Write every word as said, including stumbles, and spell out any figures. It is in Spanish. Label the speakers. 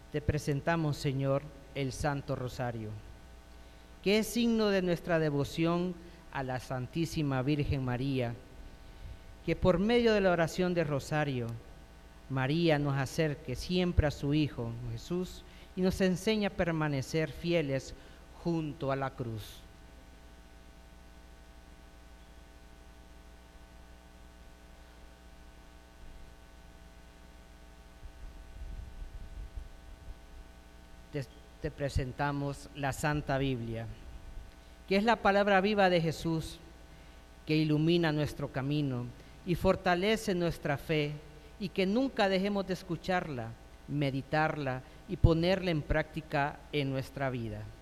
Speaker 1: Te presentamos, Señor, el Santo Rosario, que es signo de nuestra devoción a la Santísima Virgen María, que por medio de la oración del Rosario, María nos acerque siempre a su Hijo Jesús y nos enseña a permanecer fieles junto a la cruz. Te, te presentamos la Santa Biblia, que es la palabra viva de Jesús, que ilumina nuestro camino y fortalece nuestra fe, y que nunca dejemos de escucharla, meditarla y ponerla en práctica en nuestra vida.